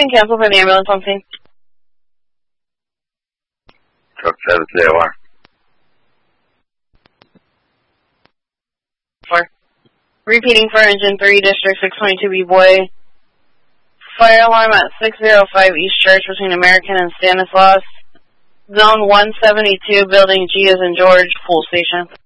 can cancel for the ambulance on scene. Truck 7 to the OR. 4. Repeating for engine 3, District 622B Boy. Fire alarm at 605 East Church between American and Stanislaus. Zone 172, building G as in George, full station.